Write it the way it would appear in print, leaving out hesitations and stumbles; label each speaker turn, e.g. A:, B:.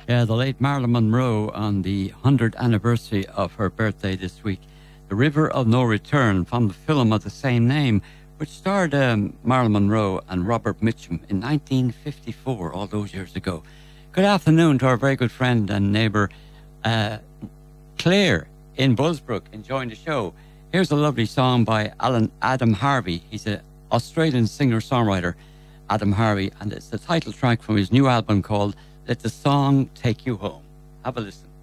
A: Yeah, the late Marilyn Monroe on the 100th anniversary of her birthday this week. The River of No Return from the film of the same name, which starred Marilyn Monroe and Robert Mitchum in 1954, all those years ago. Good afternoon to our very good friend and neighbour, Claire in Bullsbrook, enjoying the show. Here's a lovely song by Adam Harvey. He's an Australian singer-songwriter, Adam Harvey, and it's the title track from his new album called Let the Song Take You Home. Have a listen.